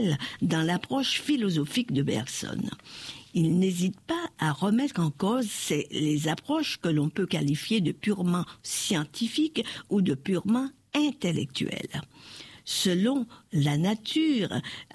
central dans l'approche philosophique de Bergson. Il n'hésite pas à remettre en cause les approches que l'on peut qualifier de purement scientifiques ou de purement intellectuelles. Selon la nature,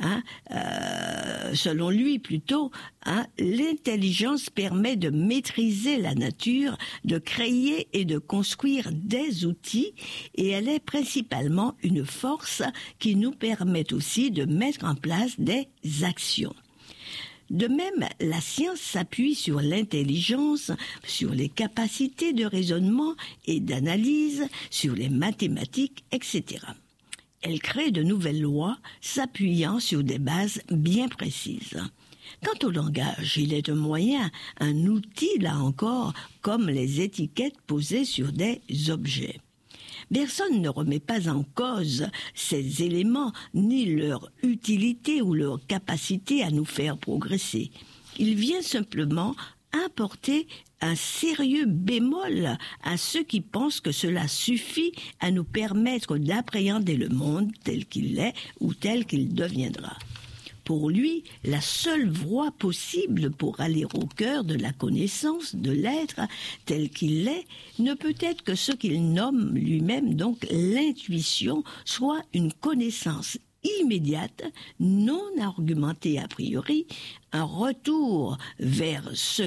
selon lui plutôt, l'intelligence permet de maîtriser la nature, de créer et de construire des outils, et elle est principalement une force qui nous permet aussi de mettre en place des actions. De même, la science s'appuie sur l'intelligence, sur les capacités de raisonnement et d'analyse, sur les mathématiques, etc. Elle crée de nouvelles lois s'appuyant sur des bases bien précises. Quant au langage, il est un moyen, un outil là encore, comme les étiquettes posées sur des objets. Bergson ne remet pas en cause ces éléments, ni leur utilité ou leur capacité à nous faire progresser. Il vient simplement apporter un sérieux bémol à ceux qui pensent que cela suffit à nous permettre d'appréhender le monde tel qu'il est ou tel qu'il deviendra. Pour lui, la seule voie possible pour aller au cœur de la connaissance de l'être tel qu'il est ne peut être que ce qu'il nomme lui-même donc l'intuition, soit une connaissance immédiate, non argumentée a priori, un retour vers ce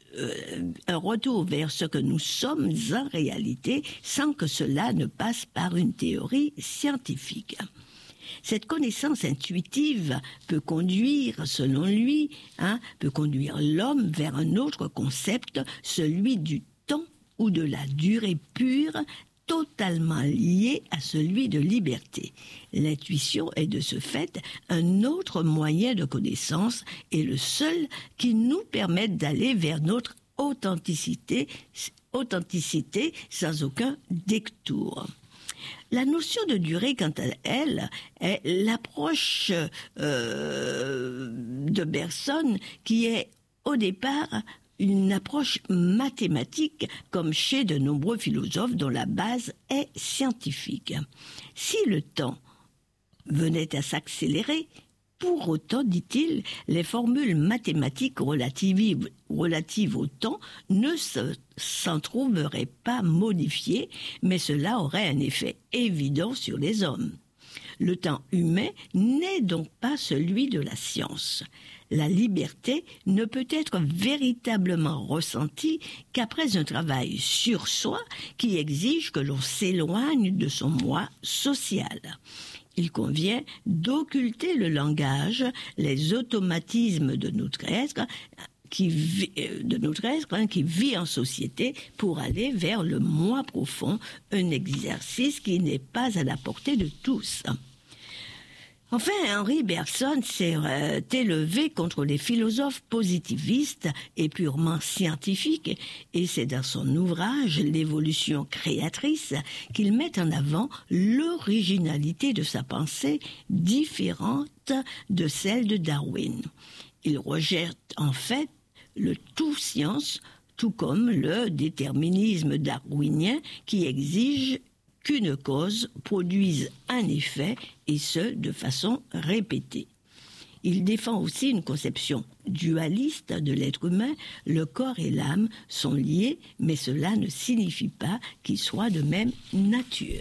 que nous sommes en réalité, sans que cela ne passe par une théorie scientifique. Cette connaissance intuitive peut conduire, selon lui, peut conduire l'homme vers un autre concept, celui du temps ou de la durée pure, totalement lié à celui de liberté. L'intuition est de ce fait un autre moyen de connaissance et le seul qui nous permette d'aller vers notre authenticité sans aucun détour. La notion de durée, quant à elle, est l'approche de Bergson qui est au départ une approche mathématique comme chez de nombreux philosophes dont la base est scientifique. Si le temps venait à s'accélérer, pour autant, dit-il, les formules mathématiques relatives au temps ne s'en trouveraient pas modifiées, mais cela aurait un effet évident sur les hommes. Le temps humain n'est donc pas celui de la science. La liberté ne peut être véritablement ressentie qu'après un travail sur soi qui exige que l'on s'éloigne de son moi social. Il convient d'occulter le langage, les automatismes de notre être qui vit en société pour aller vers le moi profond, un exercice qui n'est pas à la portée de tous. Enfin, Henri Bergson s'est élevé contre les philosophes positivistes et purement scientifiques, et c'est dans son ouvrage « L'évolution créatrice » qu'il met en avant l'originalité de sa pensée différente de celle de Darwin. Il rejette en fait le tout science, tout comme le déterminisme darwinien qui exige qu'une cause produise un effet, et ce, de façon répétée. Il défend aussi une conception dualiste de l'être humain. Le corps et l'âme sont liés, mais cela ne signifie pas qu'ils soient de même nature.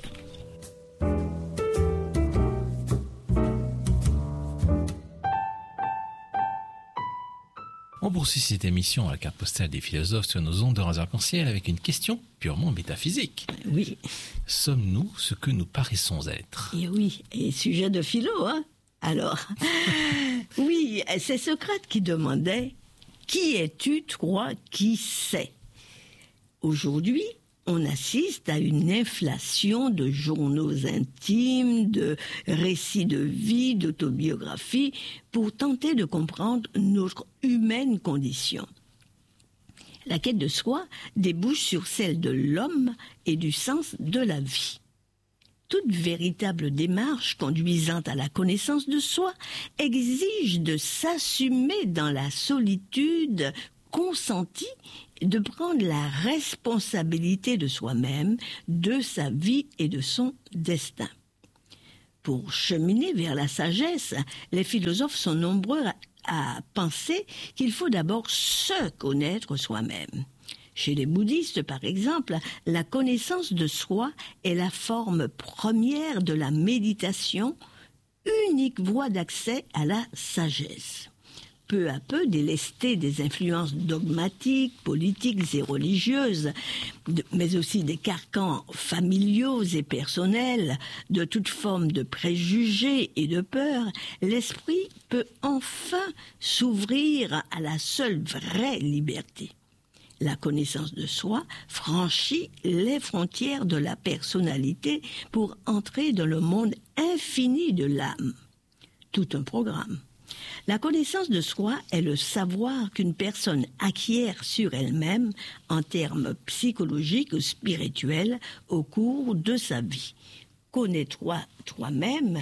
On poursuit cette émission à la carte postale des philosophes sur nos ondes de radio arc-en-ciel avec une question purement métaphysique. Oui. Sommes-nous ce que nous paraissons être ? Et oui, et sujet de philo, Alors, oui, c'est Socrate qui demandait « Qui es-tu, toi, qui sais ?» Aujourd'hui, on assiste à une inflation de journaux intimes, de récits de vie, d'autobiographies, pour tenter de comprendre notre humaine condition. La quête de soi débouche sur celle de l'homme et du sens de la vie. Toute véritable démarche conduisant à la connaissance de soi exige de s'assumer dans la solitude consentie, de prendre la responsabilité de soi-même, de sa vie et de son destin. Pour cheminer vers la sagesse, les philosophes sont nombreux à penser qu'il faut d'abord se connaître soi-même. Chez les bouddhistes, par exemple, la connaissance de soi est la forme première de la méditation, unique voie d'accès à la sagesse. Peu à peu délestés des influences dogmatiques, politiques et religieuses, mais aussi des carcans familiaux et personnels, de toute forme de préjugés et de peur, l'esprit peut enfin s'ouvrir à la seule vraie liberté. La connaissance de soi franchit les frontières de la personnalité pour entrer dans le monde infini de l'âme. Tout un programme. La connaissance de soi est le savoir qu'une personne acquiert sur elle-même en termes psychologiques ou spirituels au cours de sa vie. Connais-toi toi-même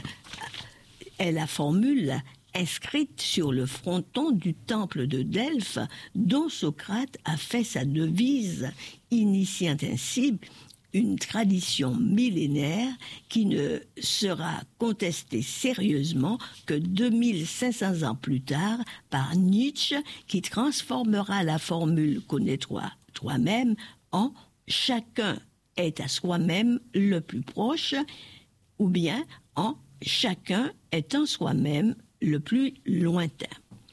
est la formule inscrite sur le fronton du temple de Delphes dont Socrate a fait sa devise, initiant ainsi une tradition millénaire qui ne sera contestée sérieusement que 2500 ans plus tard par Nietzsche, qui transformera la formule « connais-toi toi-même » en « chacun est à soi-même le plus proche » ou bien en « chacun est en soi-même le plus lointain ».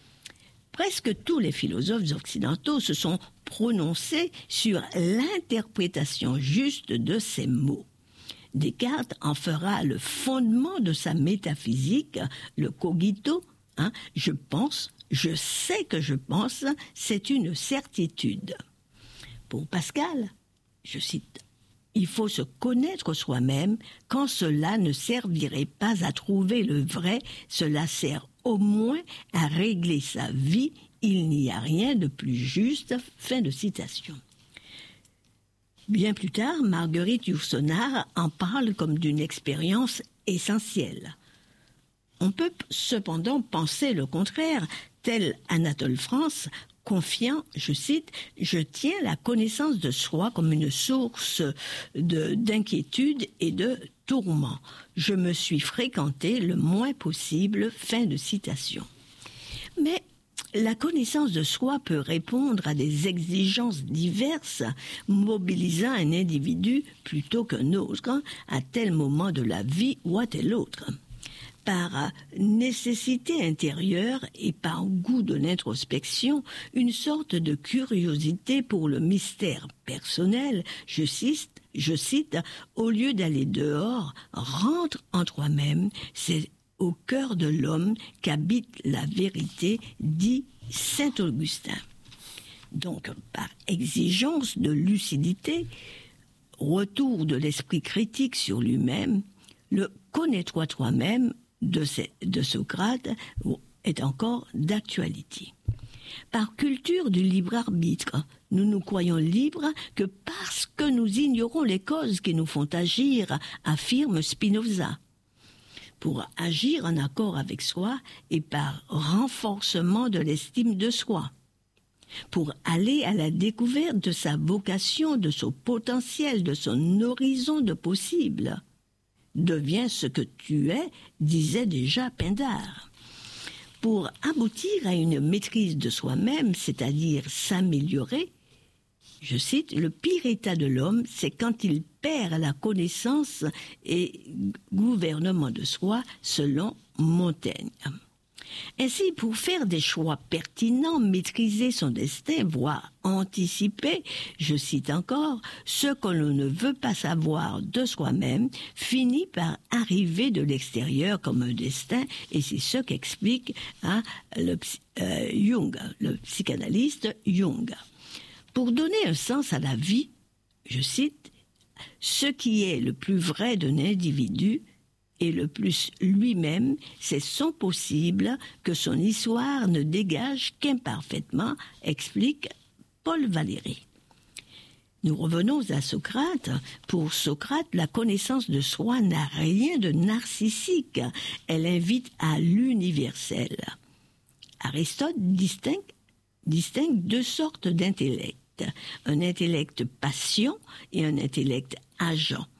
Presque tous les philosophes occidentaux se sont prononcés sur l'interprétation juste de ces mots. Descartes en fera le fondement de sa métaphysique, le cogito, je pense, je sais que je pense, c'est une certitude. Pour Pascal, je cite, « Il faut se connaître soi-même, quand cela ne servirait pas à trouver le vrai, cela sert au moins à régler sa vie, il n'y a rien de plus juste. » Fin de citation. Bien plus tard, Marguerite Yourcenar en parle comme d'une expérience essentielle. On peut cependant penser le contraire, tel Anatole France, confiant, je cite, « Je tiens la connaissance de soi comme une source d'inquiétude et de tourment. Je me suis fréquenté le moins possible. » Fin de citation. Mais la connaissance de soi peut répondre à des exigences diverses, mobilisant un individu plutôt qu'un autre, à tel moment de la vie ou à tel autre. Par nécessité intérieure et par goût de l'introspection, une sorte de curiosité pour le mystère personnel, je cite, au lieu d'aller dehors, rentre en toi-même, c'est au cœur de l'homme qu'habite la vérité, dit saint Augustin. Donc, par exigence de lucidité, retour de l'esprit critique sur lui-même, le « connais-toi toi-même » de Socrate est encore d'actualité. Par culture du libre arbitre, nous nous croyons libres que parce que nous ignorons les causes qui nous font agir, affirme Spinoza. Pour agir en accord avec soi et par renforcement de l'estime de soi. Pour aller à la découverte de sa vocation, de son potentiel, de son horizon de possible. Deviens ce que tu es, disait déjà Pindare. Pour aboutir à une maîtrise de soi-même, c'est-à-dire s'améliorer, je cite, « Le pire état de l'homme, c'est quand il perd la connaissance et gouvernement de soi, selon Montaigne. » Ainsi, pour faire des choix pertinents, maîtriser son destin, voire anticiper, je cite encore, ce que l'on ne veut pas savoir de soi-même finit par arriver de l'extérieur comme un destin, et c'est ce qu'explique Jung, le psychanalyste Jung. Pour donner un sens à la vie, je cite, « ce qui est le plus vrai d'un individu, et le plus lui-même, c'est son possible que son histoire ne dégage qu'imparfaitement, explique Paul Valéry. Nous revenons à Socrate. Pour Socrate, la connaissance de soi n'a rien de narcissique. Elle invite à l'universel. Aristote distingue deux sortes d'intellect. Un intellect patient et un intellect agent.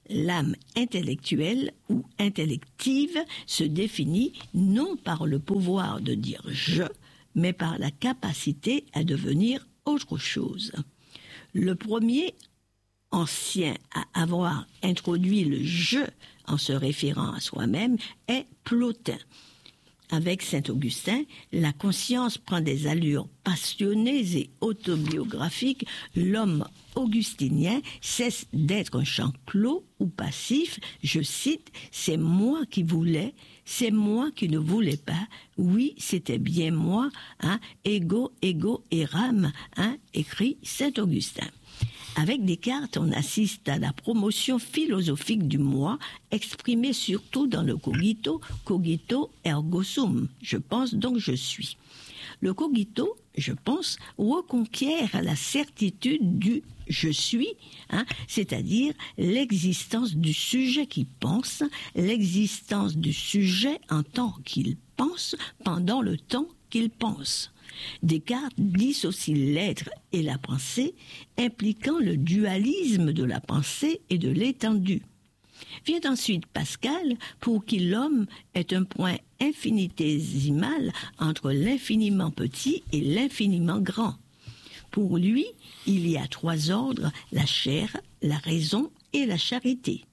L'âme intellectuelle ou intellective se définit non par le pouvoir de dire « je », mais par la capacité à devenir autre chose. Le premier ancien à avoir introduit le « je » en se référant à soi-même est Plotin. Avec Saint-Augustin, la conscience prend des allures passionnées et autobiographiques. L'homme augustinien cesse d'être un champ clos ou passif. Je cite, « C'est moi qui voulais, c'est moi qui ne voulais pas. Oui, c'était bien moi, ego eram, écrit Saint-Augustin. » Avec Descartes, on assiste à la promotion philosophique du moi, exprimée surtout dans le cogito, cogito ergo sum, je pense donc je suis. Le cogito, je pense, reconquiert la certitude du je suis, c'est-à-dire l'existence du sujet qui pense, l'existence du sujet en tant qu'il pense pendant le temps qu'il pense. Descartes dissocie l'être et la pensée, impliquant le dualisme de la pensée et de l'étendue. Vient ensuite Pascal, pour qui l'homme est un point infinitésimal entre l'infiniment petit et l'infiniment grand. Pour lui, il y a 3 ordres, la chair, la raison et la charité.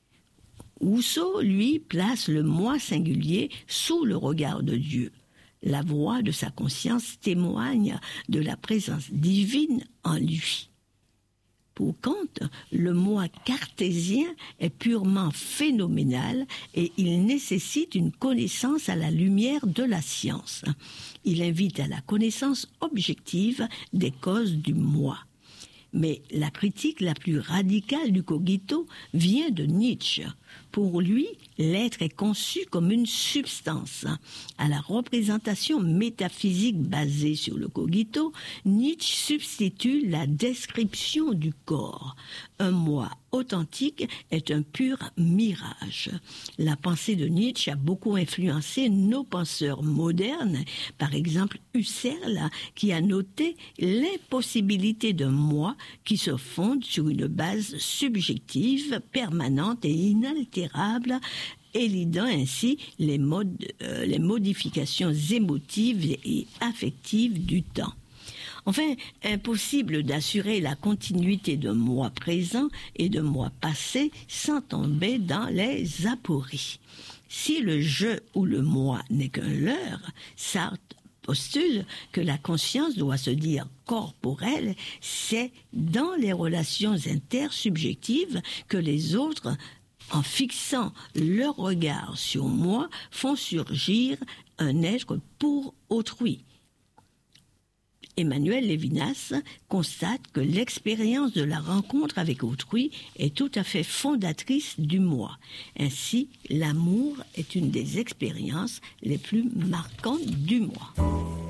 Rousseau, lui, place le moi singulier sous le regard de Dieu. La voix de sa conscience témoigne de la présence divine en lui. Pour Kant, le moi cartésien est purement phénoménal et il nécessite une connaissance à la lumière de la science. Il invite à la connaissance objective des causes du moi. Mais la critique la plus radicale du cogito vient de Nietzsche. Pour lui, l'être est conçu comme une substance. À la représentation métaphysique basée sur le cogito, Nietzsche substitue la description du corps. Un moi authentique est un pur mirage. La pensée de Nietzsche a beaucoup influencé nos penseurs modernes, par exemple Husserl, qui a noté l'impossibilité d'un moi qui se fonde sur une base subjective, permanente et inaltérable, élidant ainsi les modifications émotives et affectives du temps. Enfin, impossible d'assurer la continuité d'un moi présent et d'un moi passé sans tomber dans les apories. Si le je ou le moi n'est qu'un leurre, Sartre postule que la conscience doit se dire corporelle, c'est dans les relations intersubjectives que les autres, en fixant leur regard sur moi, font surgir un être pour autrui. Emmanuel Lévinas constate que l'expérience de la rencontre avec autrui est tout à fait fondatrice du moi. Ainsi, l'amour est une des expériences les plus marquantes du moi.